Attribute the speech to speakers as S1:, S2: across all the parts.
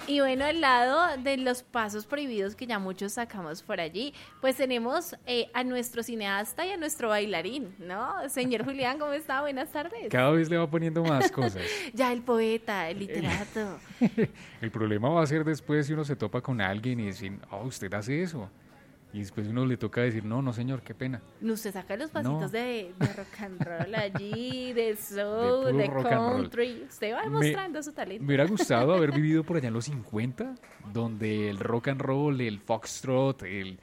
S1: Y bueno, al lado de los pasos prohibidos que ya muchos sacamos por allí, pues tenemos a nuestro cineasta y a nuestro bailarín, ¿no? Señor Julián, ¿cómo está? Buenas tardes.
S2: Cada vez le va poniendo más cosas.
S1: Ya el poeta, el literato.
S2: El problema va a ser después si uno se topa con alguien y decir, oh, usted hace eso. Y después uno le toca decir, no, no señor, qué pena.
S1: Usted saca los pasitos
S2: No.
S1: de rock and roll allí, de soul,
S2: puro
S1: de
S2: rock and roll.
S1: country. Usted va demostrando su talento.
S2: Me hubiera gustado haber vivido por allá en los 50, donde el rock and roll, el foxtrot,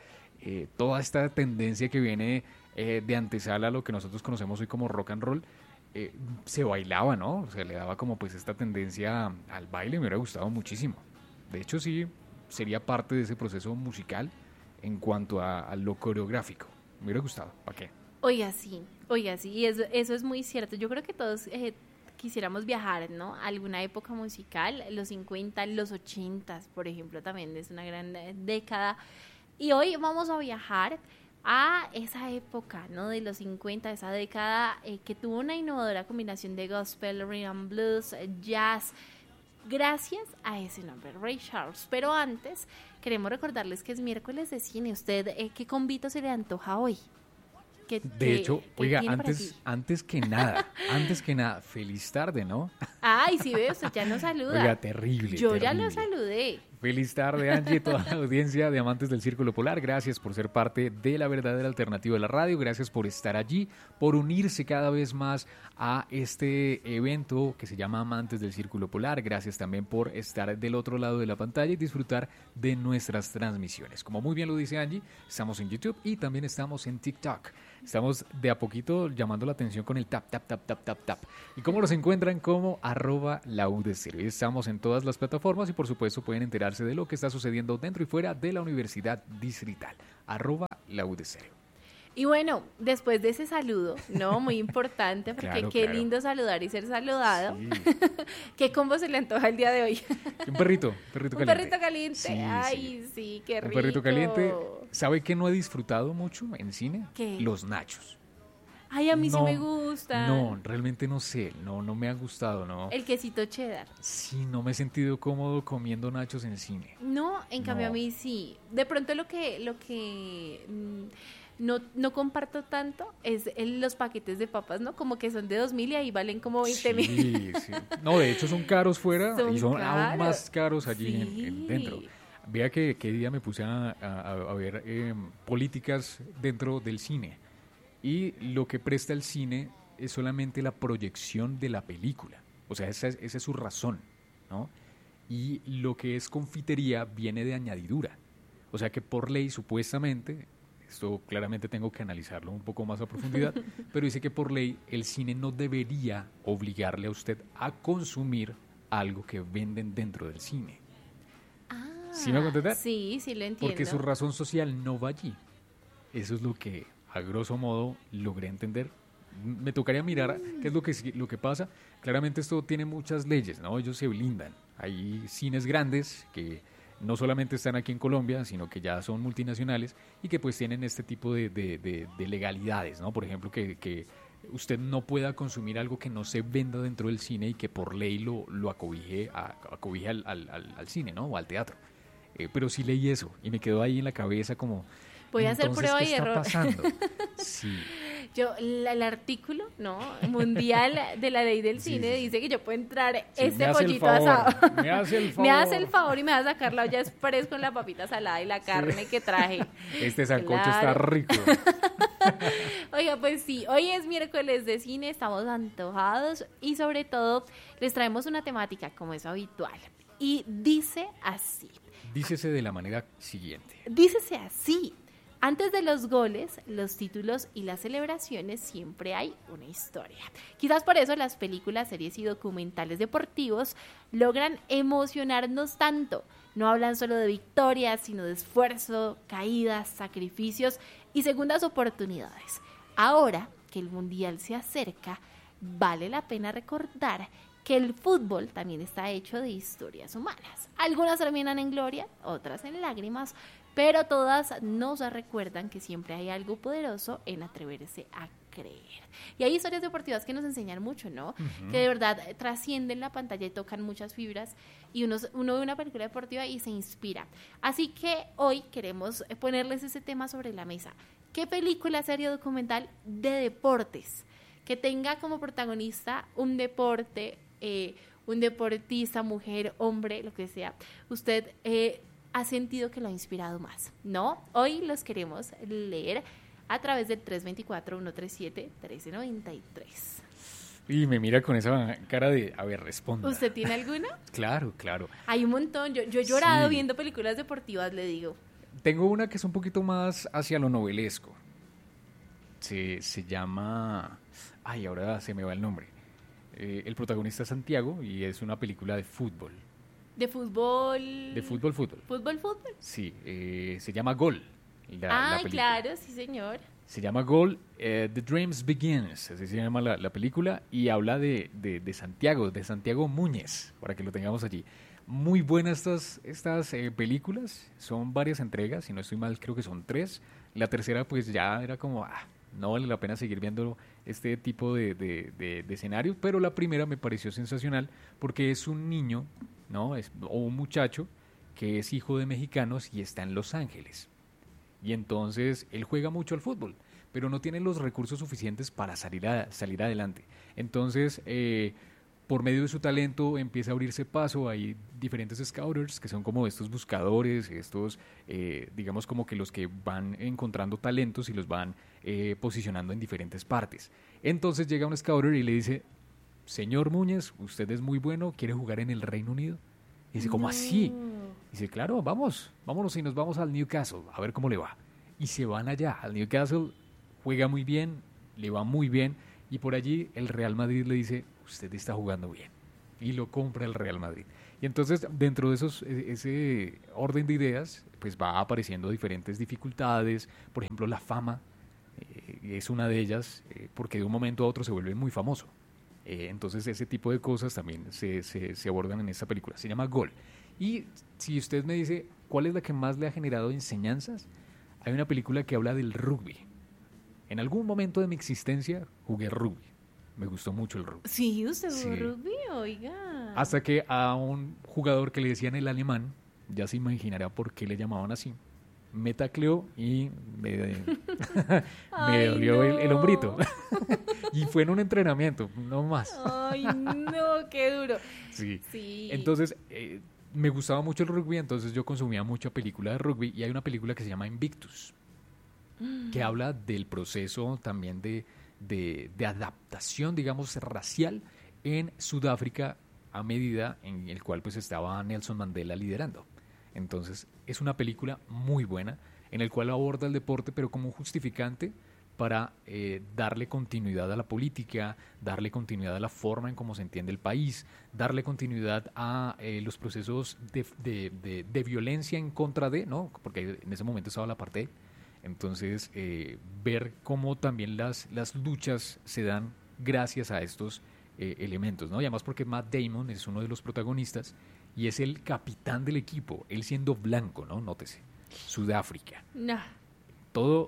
S2: toda esta tendencia que viene de antesala a lo que nosotros conocemos hoy como rock and roll, se bailaba, ¿no? O sea, le daba como pues esta tendencia al baile, me hubiera gustado muchísimo. De hecho, sí, sería parte de ese proceso musical en cuanto a lo coreográfico. Me hubiera gustado, ¿para qué?
S1: Oiga, sí, y eso es muy cierto. Yo creo que todos quisiéramos viajar, ¿no? A alguna época musical, los 50, los 80, por ejemplo, también es una gran década. Y hoy vamos a viajar a esa época, ¿no? De los 50, esa década que tuvo una innovadora combinación de gospel, rhythm and blues, jazz, gracias a ese nombre, Ray Charles. Pero antes, queremos recordarles que es miércoles de cine. ¿Usted qué convito se le antoja hoy?
S2: De hecho, oiga,
S1: tiene para ti?
S2: antes que nada, feliz tarde, ¿no?
S1: Ay, sí ve, usted ya nos saluda.
S2: Oiga, terrible.
S1: Yo ya
S2: terrible.
S1: lo saludé.
S2: Feliz tarde, Angie, toda la audiencia de Amantes del Círculo Polar. Gracias por ser parte de la verdadera alternativa de la radio. Gracias por estar allí, por unirse cada vez más a este evento que se llama Amantes del Círculo Polar. Gracias también por estar del otro lado de la pantalla y disfrutar de nuestras transmisiones. Como muy bien lo dice Angie, estamos en YouTube y también estamos en TikTok. Estamos de a poquito llamando la atención con el tap. ¿Y cómo nos encuentran? Como @laudcero. Estamos en todas las plataformas y por supuesto pueden enterarse de lo que está sucediendo dentro y fuera de la Universidad Distrital. @laudcero.
S1: Y bueno, después de ese saludo, ¿no? Muy importante, porque
S2: Claro,
S1: qué
S2: claro.
S1: lindo saludar y ser saludado.
S2: Sí.
S1: ¿Qué combo se le antoja el día de hoy?
S2: Un perrito
S1: Un
S2: caliente.
S1: perrito caliente.
S2: Sí,
S1: Ay, sí, qué
S2: Un
S1: rico.
S2: perrito caliente. ¿Sabe qué no he disfrutado mucho en cine?
S1: ¿Qué?
S2: Los nachos.
S1: Ay, a mí sí
S2: No,
S1: me gusta.
S2: No, realmente no sé. No me han gustado, ¿no?
S1: El quesito cheddar.
S2: Sí, no me he sentido cómodo comiendo nachos en cine.
S1: No, en cambio
S2: No.
S1: a mí sí. De pronto lo que no comparto tanto es los paquetes de papas, ¿no? Como que son de 2.000 y ahí valen como 20.000.
S2: Sí, sí. No, de hecho son caros fuera
S1: Son
S2: y son aún
S1: caros.
S2: más caros allí
S1: Sí.
S2: dentro. Vea que día me puse a ver políticas dentro del cine. Y lo que presta el cine es solamente la proyección de la película. O sea, esa es su razón, ¿no? Y lo que es confitería viene de añadidura. O sea que por ley, supuestamente, esto claramente tengo que analizarlo un poco más a profundidad, pero dice que por ley el cine no debería obligarle a usted a consumir algo que venden dentro del cine. ¿Sí me hago entender?
S1: Sí, sí lo entiendo.
S2: Porque su razón social no va allí. Eso es lo que, a grosso modo, logré entender. Me tocaría mirar qué es lo que pasa. Claramente esto tiene muchas leyes, ¿no? Ellos se blindan. Hay cines grandes que no solamente están aquí en Colombia, sino que ya son multinacionales y que pues tienen este tipo de legalidades, ¿no? Por ejemplo, que usted no pueda consumir algo que no se venda dentro del cine y que por ley lo acobije al cine, ¿no? O al teatro. Pero sí leí eso y me quedó ahí en la cabeza como...
S1: Voy a hacer
S2: entonces,
S1: prueba
S2: ¿qué
S1: y
S2: está
S1: error.
S2: pasando? Sí.
S1: El artículo, ¿no? Mundial de la ley del
S2: Sí,
S1: cine
S2: sí.
S1: dice que yo puedo entrar
S2: Sí,
S1: este
S2: me hace el
S1: pollito
S2: favor,
S1: asado.
S2: me hace el
S1: Me hace
S2: favor.
S1: el favor y me va a sacar la olla express con la papita salada y la carne que traje.
S2: Este sancocho está
S1: Claro.
S2: rico.
S1: Oiga, pues sí, hoy es miércoles de cine, estamos antojados y sobre todo les traemos una temática como es habitual. Y dice así.
S2: Dícese de la manera siguiente.
S1: Dícese así. Antes de los goles, los títulos y las celebraciones siempre hay una historia. Quizás por eso las películas, series y documentales deportivos logran emocionarnos tanto. No hablan solo de victorias, sino de esfuerzo, caídas, sacrificios y segundas oportunidades. Ahora que el Mundial se acerca, vale la pena recordar que el fútbol también está hecho de historias humanas. Algunas terminan en gloria, otras en lágrimas, pero todas nos recuerdan que siempre hay algo poderoso en atreverse a creer. Y hay historias deportivas que nos enseñan mucho, ¿no? Que de verdad trascienden la pantalla y tocan muchas fibras y uno ve una película deportiva y se inspira. Así que hoy queremos ponerles ese tema sobre la mesa. ¿Qué película, serie documental de deportes que tenga como protagonista un deporte, un deportista, mujer, hombre, lo que sea, usted ha sentido que lo ha inspirado más, ¿no? Hoy los queremos leer a través del 324-137-1393.
S2: Y me mira con esa cara de, a ver, responda.
S1: ¿Usted tiene alguna?
S2: Claro.
S1: Hay un montón. Yo he llorado
S2: Sí.
S1: viendo películas deportivas, le digo.
S2: Tengo una que es un poquito más hacia lo novelesco. Se llama... Ay, ahora se me va el nombre. El protagonista es Santiago y es una película de fútbol.
S1: ¿De fútbol?
S2: De fútbol.
S1: ¿Fútbol?
S2: Sí, se llama Gol. La película.
S1: Claro, sí, señor.
S2: Se llama Gol, The Dreams Begins, así se llama la película, y habla de Santiago Muñez, para que lo tengamos allí. Muy buenas estas películas, son varias entregas, si no estoy mal creo que son 3. La tercera pues ya era como, no vale la pena seguir viendo este tipo de escenarios, pero la primera me pareció sensacional porque es un niño, ¿no? O un muchacho que es hijo de mexicanos y está en Los Ángeles. Y entonces él juega mucho al fútbol, pero no tiene los recursos suficientes para salir adelante. Entonces, por medio de su talento empieza a abrirse paso. Hay diferentes scouters que son como estos buscadores, estos, digamos como que los que van encontrando talentos y los van posicionando en diferentes partes. Entonces llega un scouter y le dice, señor Muñez, usted es muy bueno, ¿quiere jugar en el Reino Unido? Y dice, ¿cómo así? Dice, claro, vámonos y nos vamos al Newcastle, a ver cómo le va. Y se van allá, al Newcastle, juega muy bien, le va muy bien, y por allí el Real Madrid le dice, usted está jugando bien, y lo compra el Real Madrid. Y entonces, dentro de ese orden de ideas, pues va apareciendo diferentes dificultades, por ejemplo, la fama es una de ellas, porque de un momento a otro se vuelve muy famoso. Entonces, ese tipo de cosas también se abordan en esta película, se llama Gol. Y si usted me dice, ¿cuál es la que más le ha generado enseñanzas? Hay una película que habla del rugby. En algún momento de mi existencia jugué rugby. Me gustó mucho el rugby.
S1: Sí, usted jugó
S2: Sí.
S1: rugby, oiga.
S2: Hasta que a un jugador que le decían el alemán, ya se imaginará por qué le llamaban así, me tacleó y me
S1: Ay,
S2: dolió el
S1: no.
S2: hombrito. Y fue en un entrenamiento, no más.
S1: Ay, no, qué duro.
S2: Sí.
S1: Sí.
S2: Entonces, me gustaba mucho el rugby, entonces yo consumía mucha película de rugby y hay una película que se llama Invictus, que habla del proceso también de adaptación, digamos, racial en Sudáfrica a medida en el cual pues estaba Nelson Mandela liderando. Entonces, es una película muy buena en el cual aborda el deporte, pero como un justificante para darle continuidad a la política, darle continuidad a la forma en cómo se entiende el país, darle continuidad a los procesos de violencia en contra de, ¿no? Porque en ese momento estaba la apartheid. Entonces, ver cómo también las luchas se dan gracias a estos elementos, ¿no? Y además porque Matt Damon es uno de los protagonistas y es el capitán del equipo, él siendo blanco, ¿no? Nótese, Sudáfrica.
S1: No.
S2: Todo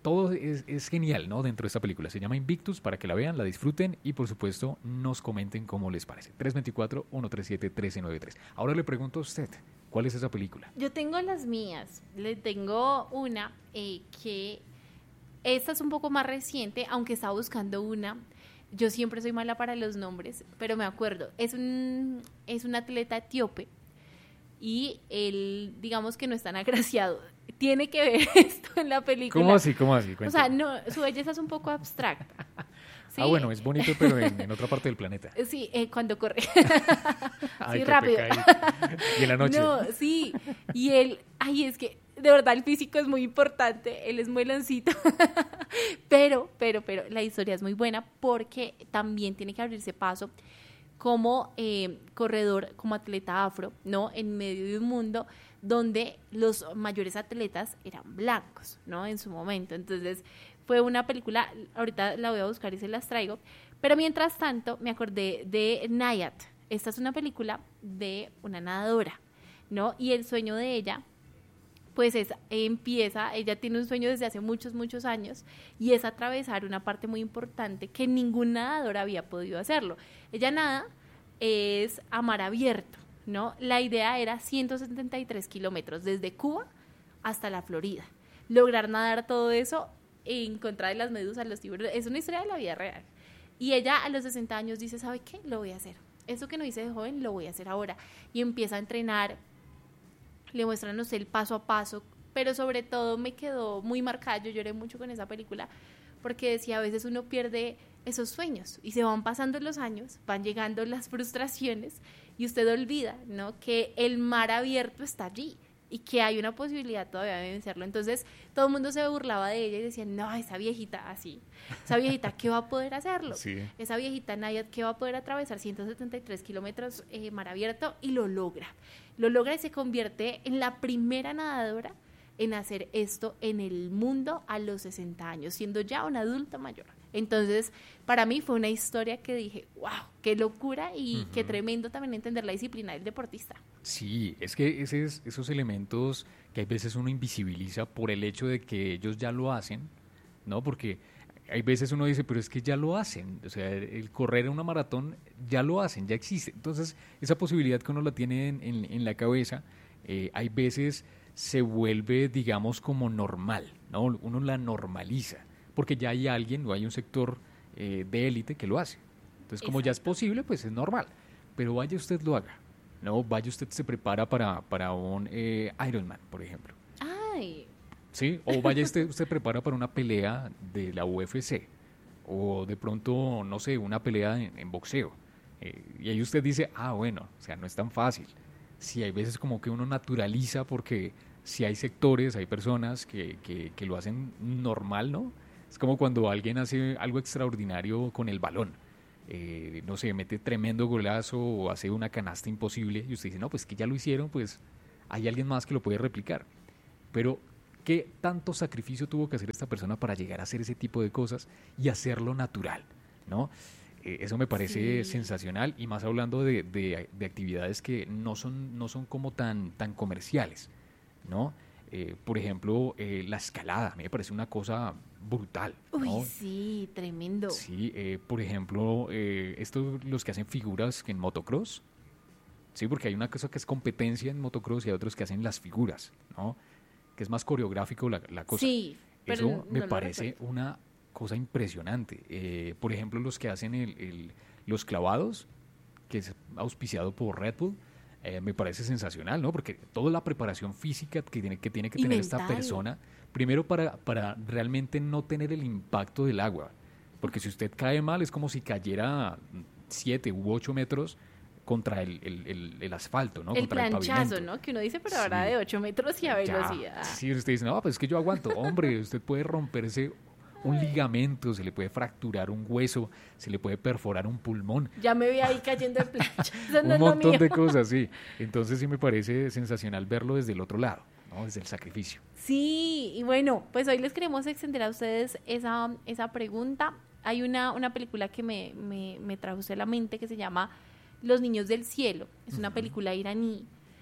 S2: es genial, ¿no? Dentro de esta película. Se llama Invictus, para que la vean, la disfruten y, por supuesto, nos comenten cómo les parece. 324-137-1393. Ahora le pregunto a usted, ¿cuál es esa película?
S1: Yo tengo las mías. Le tengo una que esta es un poco más reciente, aunque estaba buscando una. Yo siempre soy mala para los nombres, pero me acuerdo. Es un atleta etíope y él, digamos que no es tan agraciado. Tiene que ver esto en la película.
S2: ¿Cómo así?
S1: O sea, no, su belleza es un poco abstracta. ¿Sí?
S2: Bueno, es bonito, pero en otra parte del planeta.
S1: Sí, cuando corre.
S2: Ay,
S1: Sí,
S2: qué
S1: rápido.
S2: pecadito. Y en la noche.
S1: No, sí. Y él, es que de verdad el físico es muy importante. Él es meloncito. pero la historia es muy buena porque también tiene que abrirse paso como corredor, como atleta afro, ¿no? En medio de un mundo donde los mayores atletas eran blancos, ¿no? En su momento. Entonces, fue una película, ahorita la voy a buscar y se las traigo, pero mientras tanto me acordé de Nayat. Esta es una película de una nadadora, ¿no? Y el sueño de ella, pues ella tiene un sueño desde hace muchos, muchos años y es atravesar una parte muy importante que ningún nadador había podido hacerlo. Ella nada es a mar abierto, ¿no? La idea era 173 kilómetros desde Cuba hasta la Florida. Lograr nadar todo eso en contra de las medusas, los tiburones, es una historia de la vida real. Y ella a los 60 años dice, ¿sabe qué? Lo voy a hacer. Eso que no hice de joven, lo voy a hacer ahora. Y empieza a entrenar, le muestran, no sé, el paso a paso, pero sobre todo me quedó muy marcada, yo lloré mucho con esa película, porque decía, a veces uno pierde esos sueños y se van pasando los años, van llegando las frustraciones y usted olvida, ¿no?, que el mar abierto está allí y que hay una posibilidad todavía de vencerlo. Entonces todo el mundo se burlaba de ella y decía, no, esa viejita así, esa viejita, ¿qué va a poder hacerlo?
S2: Sí.
S1: Esa viejita Nayad, ¿qué va a poder atravesar 173 kilómetros mar abierto? Y lo logra y se convierte en la primera nadadora en hacer esto en el mundo a los 60 años, siendo ya una adulta mayor. Entonces, para mí fue una historia que dije, wow, qué locura y qué tremendo también entender la disciplina del deportista.
S2: Sí, es que esos elementos que hay veces uno invisibiliza por el hecho de que ellos ya lo hacen, ¿no? Porque hay veces uno dice, pero es que ya lo hacen, o sea, el correr una maratón ya lo hacen, ya existe. Entonces, esa posibilidad que uno la tiene en la cabeza, hay veces se vuelve, digamos, como normal, ¿no? Uno la normaliza, porque ya hay alguien o hay un sector de élite que lo hace. Entonces, como ya es posible, pues es normal. Pero vaya usted lo haga, ¿no? Vaya usted se prepara para un Ironman, por ejemplo.
S1: Ay.
S2: Sí, o vaya usted prepara para una pelea de la UFC, o de pronto, no sé, una pelea en boxeo. Y ahí usted dice, bueno, o sea, no es tan fácil. Sí, hay veces como que uno naturaliza porque si hay sectores, hay personas que lo hacen normal, ¿no? Es como cuando alguien hace algo extraordinario con el balón. No sé, mete tremendo golazo o hace una canasta imposible y usted dice, no, pues que ya lo hicieron, pues hay alguien más que lo puede replicar. Pero, ¿qué tanto sacrificio tuvo que hacer esta persona para llegar a hacer ese tipo de cosas y hacerlo natural, ¿no? Eso me parece sensacional, y más hablando de actividades que no son como tan comerciales, ¿no? Por ejemplo, la escalada, a mí me parece una cosa brutal, ¿no?
S1: Uy, sí, tremendo.
S2: Sí, por ejemplo, los que hacen figuras en motocross, sí, porque hay una cosa que es competencia en motocross y hay otros que hacen las figuras, ¿no? Que es más coreográfico la cosa.
S1: Sí, pero
S2: eso me parece una cosa impresionante. Por ejemplo, los que hacen los clavados, que es auspiciado por Red Bull, me parece sensacional, ¿no? Porque toda la preparación física que tiene que tener esta persona, primero para realmente no tener el impacto del agua, porque si usted cae mal es como si cayera 7 u 8 metros contra el asfalto, ¿no?
S1: El
S2: contra
S1: planchazo,
S2: el pavimento,
S1: ¿no? Que uno dice, pero ahora de 8 metros y a velocidad.
S2: Sí, usted dice, no, pues es que yo aguanto. Hombre, usted puede romperse un ligamento, se le puede fracturar un hueso, se le puede perforar un pulmón.
S1: Ya me vi ahí cayendo en plancha. Eso no
S2: Un
S1: es lo
S2: montón
S1: mío.
S2: de cosas, sí. Entonces sí me parece sensacional verlo desde el otro lado, ¿no? Desde el sacrificio.
S1: Sí, y bueno, pues hoy les queremos extender a ustedes esa pregunta. Hay una película que me trajo a la mente que se llama Los Niños del Cielo. Es una película iraní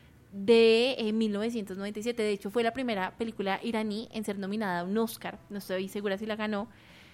S1: de 1997. De hecho, fue la primera película iraní en ser nominada a un Oscar. No estoy segura si la ganó,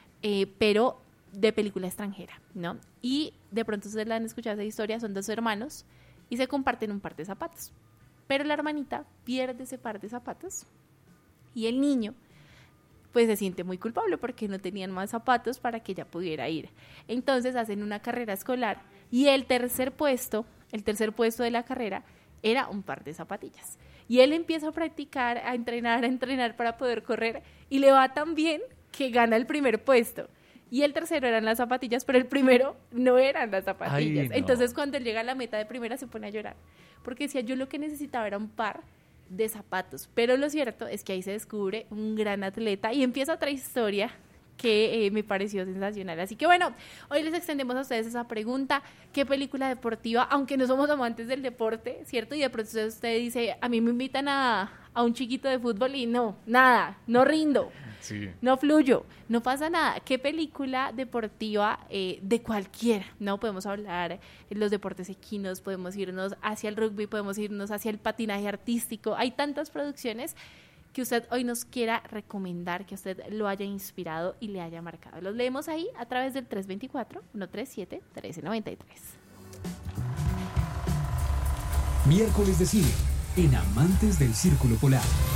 S1: pero de película extranjera, ¿no? Y de pronto ustedes la han escuchado esa historia. Son dos hermanos y se comparten un par de zapatos. Pero la hermanita pierde ese par de zapatos y el niño pues se siente muy culpable porque no tenían más zapatos para que ella pudiera ir. Entonces hacen una carrera escolar y el tercer puesto de la carrera era un par de zapatillas. Y él empieza a practicar, a entrenar para poder correr y le va tan bien que gana el primer puesto. Y el tercero eran las zapatillas, pero el primero no eran las zapatillas.
S2: Ay, no.
S1: Entonces cuando él llega a la meta de primera se pone a llorar porque decía, yo lo que necesitaba era un par de zapatos, pero lo cierto es que ahí se descubre un gran atleta y empieza otra historia que me pareció sensacional. Así que bueno, hoy les extendemos a ustedes esa pregunta: ¿qué película deportiva, aunque no somos amantes del deporte, cierto? Y de pronto usted dice, a mí me invitan a un chiquito de fútbol y no, nada, no rindo.
S2: Sí.
S1: No fluyo, no pasa nada. ¿Qué película deportiva de cualquiera? No podemos hablar de los deportes equinos, podemos irnos hacia el rugby, podemos irnos hacia el patinaje artístico. Hay tantas producciones que usted hoy nos quiera recomendar, que usted lo haya inspirado y le haya marcado. Los leemos ahí a través del 324-137-1393.
S3: Miércoles de cine en Amantes del Círculo Polar.